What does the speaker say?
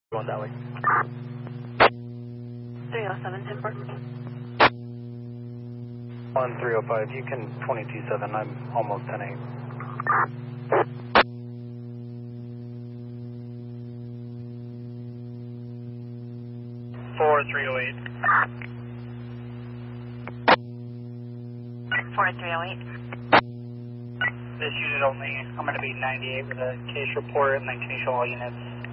Going that way. 307, 1014. 1305, you can 22-7, I'm almost 10-8. Four 308. 4308. This unit only, I'm going to be 98 with a case report and then can you show all units